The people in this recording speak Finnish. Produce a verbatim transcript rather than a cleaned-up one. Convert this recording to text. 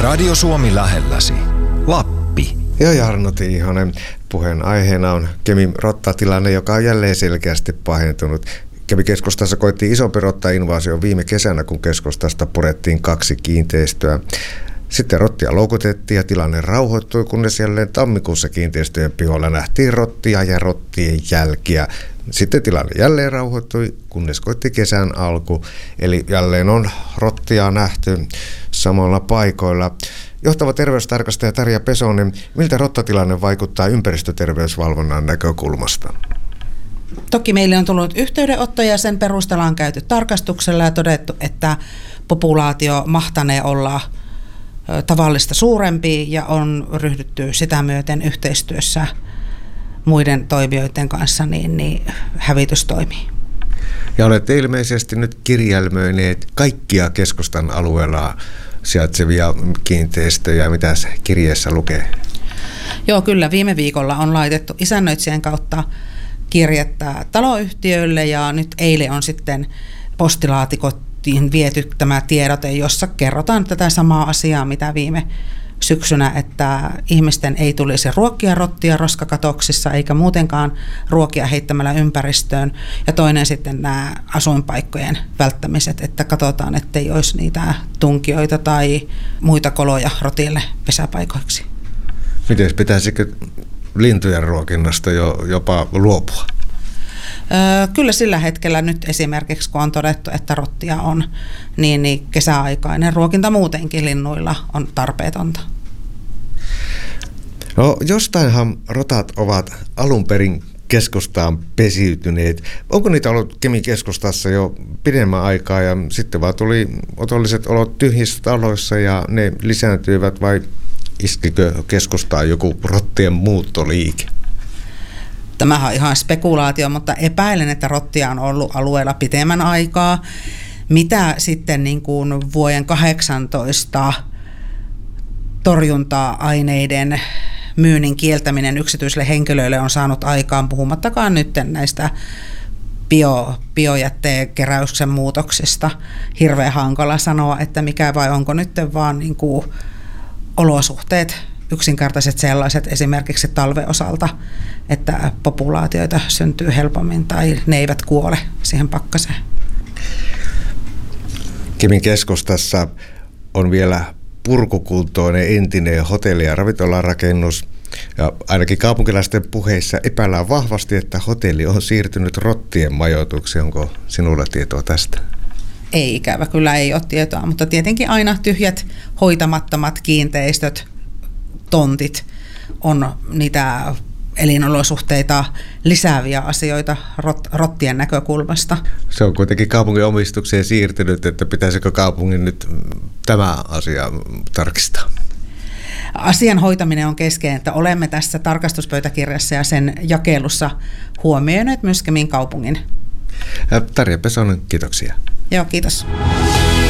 Radio Suomi lähelläsi. Lappi. Ja Jarno Tiihonen. Puheen aiheena on Kemin rottatilanne, joka on jälleen selkeästi pahentunut. Kemin keskustassa koettiin isompi rottainvaasio viime kesänä, kun keskustasta purettiin kaksi kiinteistöä. Sitten rottia loukutettiin ja tilanne rauhoittui, kunnes jälleen tammikuussa kiinteistöjen pihoilla nähtiin rottia ja rottien jälkiä. Sitten tilanne jälleen rauhoittui, kunnes koitti kesän alku. Eli jälleen on rottia nähty samalla paikoilla. Johtava terveystarkastaja Tarja Pesonen, miltä rottatilanne vaikuttaa ympäristöterveysvalvonnan näkökulmasta? Toki meille on tullut yhteydenottoja, sen perusteella on käyty tarkastuksella ja todettu, että populaatio mahtanee olla tavallista suurempi ja on ryhdytty sitä myöten yhteistyössä muiden toimijoiden kanssa niin, niin hävitystoimiin. Ja olette ilmeisesti nyt kirjelmöineet kaikkia keskustan alueella sijaitsevia kiinteistöjä. Mitä kirjeessä lukee? Joo, kyllä. Viime viikolla on laitettu isännöitsijän kautta kirjettä taloyhtiöille ja nyt eilen on sitten postilaatikottiin viety tämä tiedote, jossa kerrotaan tätä samaa asiaa, mitä viime syksynä, että ihmisten ei tulisi ruokkia rottia roskakatoksissa eikä muutenkaan ruokia heittämällä ympäristöön. Ja toinen sitten nämä asuinpaikkojen välttämiset, että katsotaan, ettei olisi niitä tunkioita tai muita koloja rotille pesäpaikoiksi. Miten pitäisikö lintujen ruokinnasta jo jopa luopua? Öö, kyllä sillä hetkellä nyt esimerkiksi, kun on todettu, että rottia on, niin, niin kesäaikainen ruokinta muutenkin linnuilla on tarpeetonta. No jostainhan rotat ovat alun perin keskustaan pesiytyneet. Onko niitä ollut Kemin keskustassa jo pidemmän aikaa ja sitten vaan tuli otolliset olot tyhjissä taloissa ja ne lisääntyivät vai iskikö keskustaan joku rottien muuttoliike? Tämähän on ihan spekulaatio, mutta epäilen, että rottia on ollut alueella pitemmän aikaa. Mitä sitten niin kuin vuoden kahdeksantoista torjunta-aineiden myynnin kieltäminen yksityisille henkilöille on saanut aikaan, puhumattakaan nyt näistä bio, biojätteen keräyksen muutoksista. Hirveän hankala sanoa, että mikä vai onko nyt vaan niin kuin olosuhteet yksinkertaiset sellaiset esimerkiksi talven osalta, että populaatioita syntyy helpommin tai ne eivät kuole siihen pakkaseen. Kemin keskustassa on vielä purkukuntoinen entinen hotelli- ja ravintolarakennus. Ja ainakin kaupunkilaisten puheissa epäillään vahvasti, että hotelli on siirtynyt rottien majoitukseen. Onko sinulla tietoa tästä? Ei ikävä, kyllä ei ole tietoa, mutta tietenkin aina tyhjät hoitamattomat kiinteistöt, tontit on niitä elinolosuhteita lisääviä asioita rot, rottien näkökulmasta. Se on kuitenkin kaupungin omistukseen siirtynyt, että pitäisikö kaupungin nyt tämä asia tarkistaa? Asian hoitaminen on keskeinen, että olemme tässä tarkastuspöytäkirjassa ja sen jakelussa huomioineet myös Kemin kaupungin. Tarja Pesonen, kiitoksia. Joo, kiitos.